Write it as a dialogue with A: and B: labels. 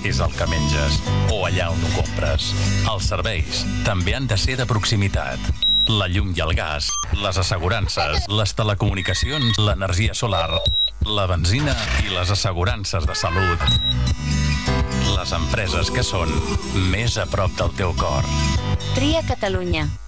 A: és el que menges o allà on ho compres. Els serveis també han de ser de proximitat. La llum i el gas, les assegurances, les telecomunicacions, l'energia solar, la benzina i les assegurances de salut. Les empreses que són més a prop del teu cor.
B: Tria Catalunya.